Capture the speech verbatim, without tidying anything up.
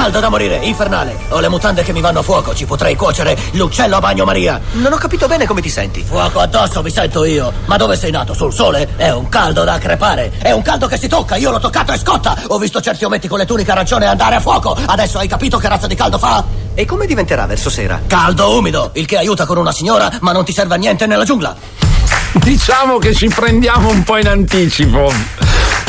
caldo da morire, infernale. Ho le mutande che mi vanno a fuoco, ci potrei cuocere l'uccello a bagnomaria. Non ho capito bene come ti senti. Fuoco addosso mi sento io. Ma dove sei nato? Sul sole? È un caldo da crepare. È un caldo che si tocca, io l'ho toccato e scotta. Ho visto certi ometti con le tuniche arancione andare a fuoco. Adesso hai capito che razza di caldo fa? E come diventerà verso sera? Caldo umido, il che aiuta con una signora, ma non ti serve a niente nella giungla. Diciamo che ci prendiamo un po' in anticipo.